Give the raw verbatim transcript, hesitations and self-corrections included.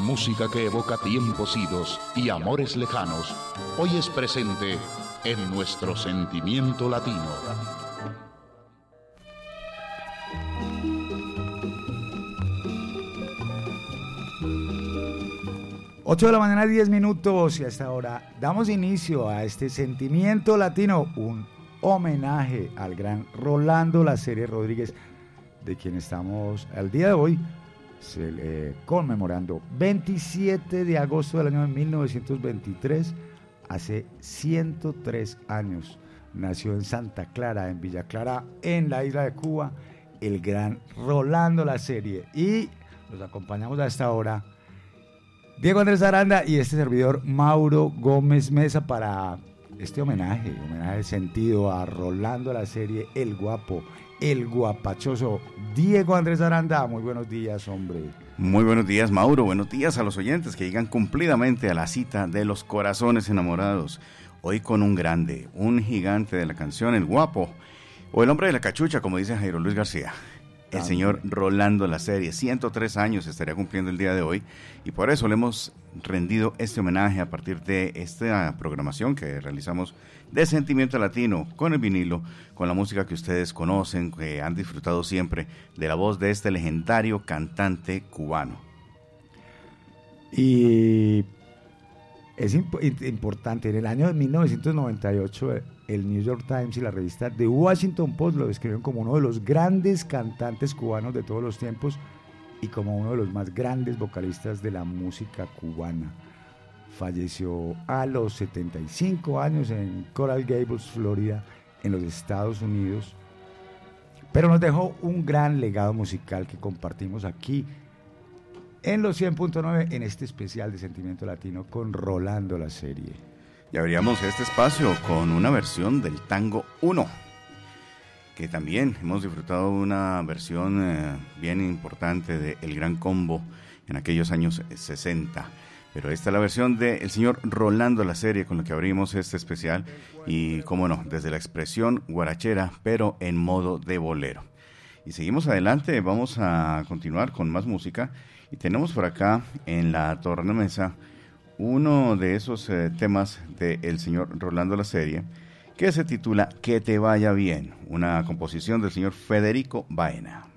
música que evoca tiempos idos y amores lejanos, hoy es presente en nuestro sentimiento latino. ocho de la mañana, diez minutos, y hasta ahora damos inicio a este sentimiento latino, un homenaje al gran Rolando La Serie Rodríguez, de quien estamos al día de hoy se, eh, conmemorando veintisiete de agosto del año de mil novecientos veintitrés, hace ciento tres años. Nació en Santa Clara, en Villa Clara, en la isla de Cuba, el gran Rolando La Serie. Y los acompañamos a esta hora Diego Andrés Aranda y este servidor Mauro Gómez Mesa para este homenaje, homenaje de sentido a Rolando La Serie, el guapo, el guapachoso Diego Andrés Aranda. Muy buenos días, hombre. Muy buenos días, Mauro. Buenos días a los oyentes que llegan cumplidamente a la cita de los corazones enamorados. Hoy con un grande, un gigante de la canción, el guapo, o el hombre de la cachucha, como dice Jairo Luis García. El señor Rolando La Serie, ciento tres años estaría cumpliendo el día de hoy, y por eso le hemos rendido este homenaje a partir de esta programación que realizamos de Sentimiento Latino, con el vinilo, con la música que ustedes conocen, que han disfrutado siempre de la voz de este legendario cantante cubano. Y es imp- importante, en el año de mil novecientos noventa y ocho el New York Times y la revista The Washington Post lo describieron como uno de los grandes cantantes cubanos de todos los tiempos y como uno de los más grandes vocalistas de la música cubana. Falleció a los setenta y cinco años en Coral Gables, Florida, en los Estados Unidos, pero nos dejó un gran legado musical que compartimos aquí en los cien punto nueve, en este especial de Sentimiento Latino con Rolando La Serie. Y abríamos este espacio con una versión del Tango uno, que también hemos disfrutado una versión eh, bien importante de El Gran Combo en aquellos años sesenta. Pero esta es la versión del señor Rolando La Serie con la que abrimos este especial, y cómo no, desde la expresión guarachera, pero en modo de bolero. Y seguimos adelante, vamos a continuar con más música, y tenemos por acá en la tornamesa uno de esos eh, temas del señor Rolando La Serie, que se titula Que te vaya bien, una composición del señor Federico Baena.